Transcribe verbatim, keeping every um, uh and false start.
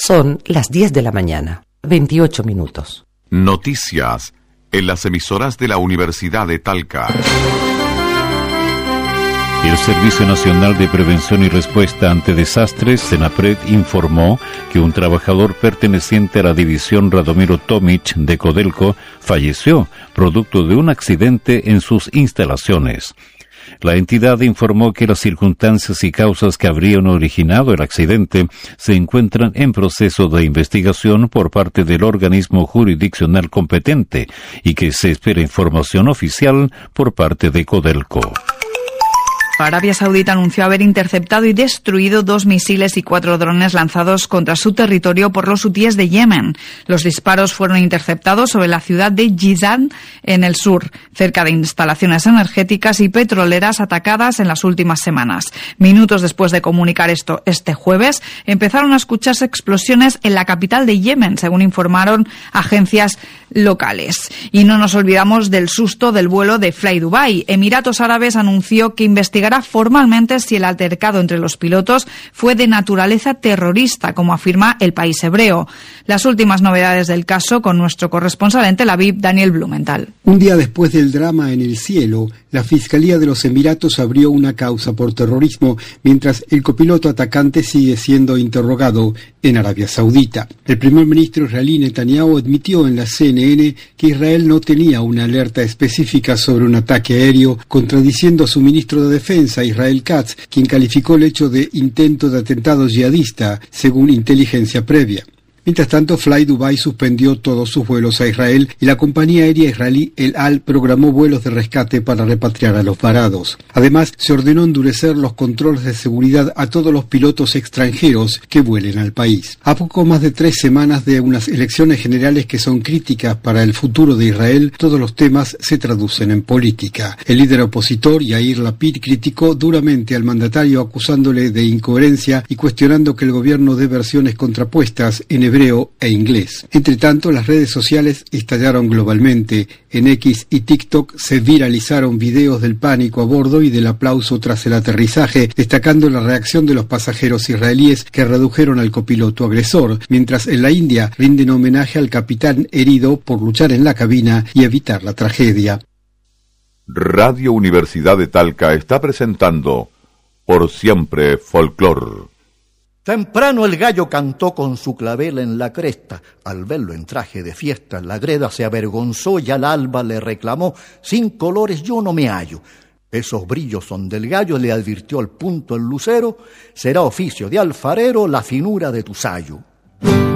Son las diez de la mañana, veintiocho minutos. Noticias en las emisoras de la Universidad de Talca. El Servicio Nacional de Prevención y Respuesta ante Desastres, SENAPRED, informó que un trabajador perteneciente a la división Radomiro Tomic de Codelco falleció producto de un accidente en sus instalaciones. La entidad informó que las circunstancias y causas que habrían originado el accidente se encuentran en proceso de investigación por parte del organismo jurisdiccional competente y que se espera información oficial por parte de Codelco. Arabia Saudita anunció haber interceptado y destruido dos misiles y cuatro drones lanzados contra su territorio por los hutíes de Yemen. Los disparos fueron interceptados sobre la ciudad de Jizan, en el sur, cerca de instalaciones energéticas y petroleras atacadas en las últimas semanas. Minutos después de comunicar esto este jueves, empezaron a escucharse explosiones en la capital de Yemen, según informaron agencias locales. Y no nos olvidamos del susto del vuelo de Fly Dubai. Emiratos Árabes anunció que investigará formalmente si el altercado entre los pilotos fue de naturaleza terrorista, como afirma el país hebreo. Las últimas novedades del caso con nuestro corresponsal en Tel Aviv, Daniel Blumenthal. Un día después del drama en el cielo, la Fiscalía de los Emiratos abrió una causa por terrorismo, mientras el copiloto atacante sigue siendo interrogado en Arabia Saudita. El primer ministro israelí Netanyahu admitió en la C N N que Israel no tenía una alerta específica sobre un ataque aéreo, contradiciendo a su ministro de Defensa, Israel Katz, quien calificó el hecho de intento de atentado yihadista, según inteligencia previa. Mientras tanto, Fly Dubai suspendió todos sus vuelos a Israel y la compañía aérea israelí El Al programó vuelos de rescate para repatriar a los varados. Además, se ordenó endurecer los controles de seguridad a todos los pilotos extranjeros que vuelen al país. A poco más de tres semanas de unas elecciones generales que son críticas para el futuro de Israel, todos los temas se traducen en política. El líder opositor, Yair Lapid, criticó duramente al mandatario acusándole de incoherencia y cuestionando que el gobierno dé versiones contrapuestas en hebreo hebreo e inglés. Entre tanto, las redes sociales estallaron globalmente. En X y TikTok se viralizaron videos del pánico a bordo y del aplauso tras el aterrizaje, destacando la reacción de los pasajeros israelíes que redujeron al copiloto agresor, mientras en la India rinden homenaje al capitán herido por luchar en la cabina y evitar la tragedia. Radio Universidad de Talca está presentando Por Siempre Folclor. Temprano el gallo cantó con su clavel en la cresta. Al verlo en traje de fiesta, la greda se avergonzó y al alba le reclamó: sin colores yo no me hallo. Esos brillos son del gallo, le advirtió al punto el lucero. Será oficio de alfarero la finura de tu sayo.